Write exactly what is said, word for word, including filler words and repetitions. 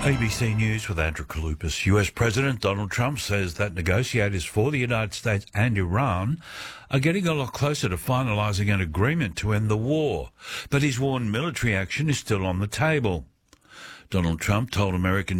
A B C News with Andrew Kalupas. U S President Donald Trump says that negotiators for the United States and Iran are getting a lot closer to finalising an agreement to end the war, but he's warned military action is still on the table. Donald Trump told American